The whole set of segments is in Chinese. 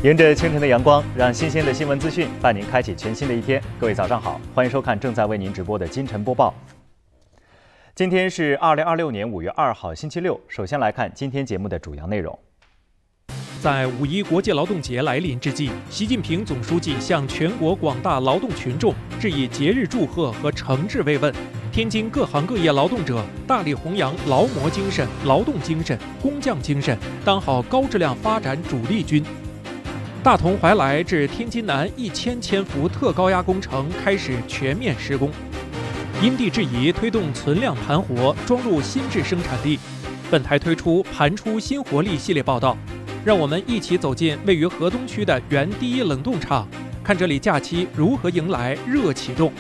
迎着清晨的阳光，让新鲜的新闻资讯伴您开启全新的一天。各位早上好，欢迎收看正在为您直播的今晨播报。今天是2026年5月2号，星期六。首先来看今天节目的主要内容。 在5·1国际劳动节来临之际，习近平总书记向全国广大劳动群众致以节日祝贺和诚挚慰问。天津各行各业劳动者大力弘扬劳模精神、劳动精神、工匠精神，当好高质量发展主力军。大同怀来至天津南1000千伏特高压工程开始全面施工，因地制宜推动存量盘活装入新质生产力。本台推出盘出新活力系列报道，让我们一起走进位于河东区的原第一冷冻厂，看这里假期如何迎来热启动。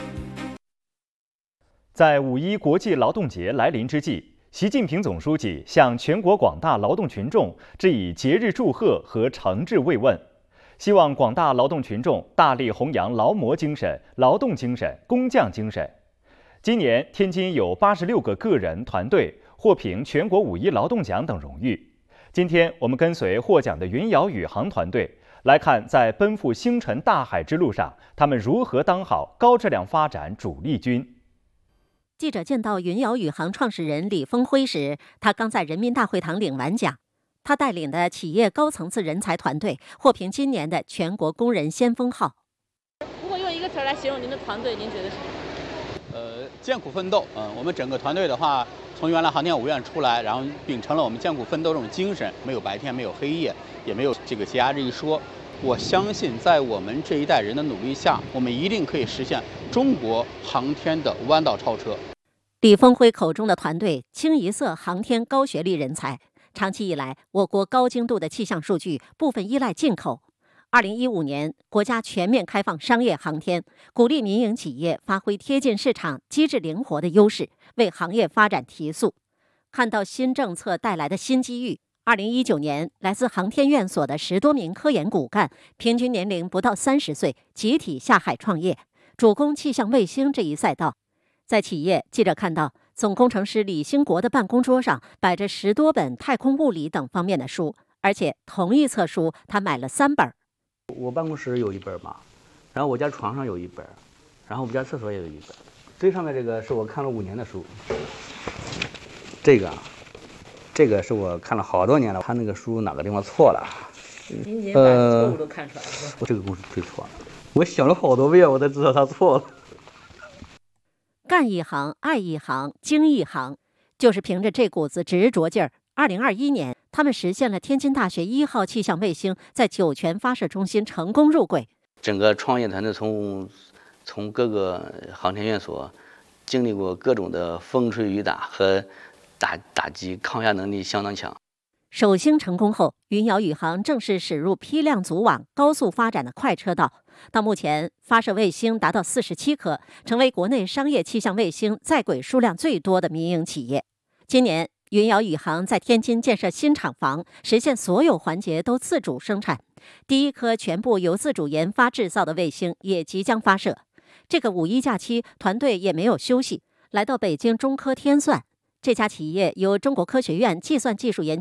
在5·1国际劳动节来临之际，习近平总书记向全国广大劳动群众致以节日祝贺和诚挚慰问。希望广大劳动群众大力弘扬劳模精神、劳动精神、工匠精神。今年，天津有86个个人团队获评全国5·1劳动奖等荣誉。今天，我们跟随获奖的云瑶宇航团队，来看在奔赴星辰大海之路上，他们如何当好高质量发展主力军。 记者见到云瑶宇航创始人李峰辉时，他刚在人民大会堂领完奖。他带领的企业高层次人才团队获评今年的全国工人先锋号。 如果用一个词来形容您的团队，您觉得是什么？ 艰苦奋斗。我们整个团队的话，从原来航天5院出来，然后秉承了我们艰苦奋斗这种精神，没有白天，没有黑夜，也没有这个节假日一说。我相信，在我们这一代人的努力下，我们一定可以实现中国航天的弯道超车。 李峰辉口中的团队，清一色航天高学历人才。长期以来，我国高精度的气象数据部分依赖进口。2015年，国家全面开放商业航天，鼓励民营企业发挥贴近市场、机制灵活的优势，为行业发展提速。看到新政策带来的新机遇，2019年，来自航天院所的10多名科研骨干，平均年龄不到30岁，集体下海创业，主攻气象卫星这一赛道。在企业，记者看到总工程师李兴国的办公桌上摆着10多本太空物理等方面的书，而且同一册书他买了3本。 我办公室有一本嘛，然后我家床上有一本，然后我们家厕所也有一本。最上面这个是我看了5年的书，这个是我看了好多年了，他那个书哪个地方错了？ 您把错误都看出来了。 我这个公式推错了，我想了好多遍，我才知道他错了。 干一行，爱一行，精一行，就是凭着这股子执着劲儿。2021年，他们实现了天津大学1号气象卫星在酒泉发射中心成功入轨。 整个创业团队从各个航天院所经历过各种的风吹雨打和打击，抗压能力相当强。 首星成功后，云瑶宇航正式驶入批量组网、高速发展的快车道。到目前，发射卫星达到47颗，成为国内商业气象卫星在轨数量最多的民营企业。今年，云瑶宇航在天津建设新厂房，实现所有环节都自主生产。第一颗全部由自主研发制造的卫星也即将发射。这个5·1假期，团队也没有休息，来到北京中科天算。这家企业由中国科学院计算技术研究